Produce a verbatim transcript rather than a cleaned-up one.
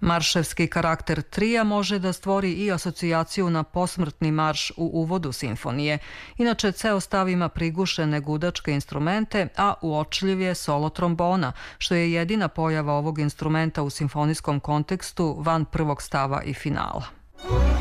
Marševski karakter trija može da stvori i asocijaciju na posmrtni marš u uvodu simfonije. Inače, ceo stav ima prigušene gudačke instrumente, a uočljiv je solo trombona, što je jedina pojava ovog instrumenta u simfonijskom kontekstu van prvog stava i finala.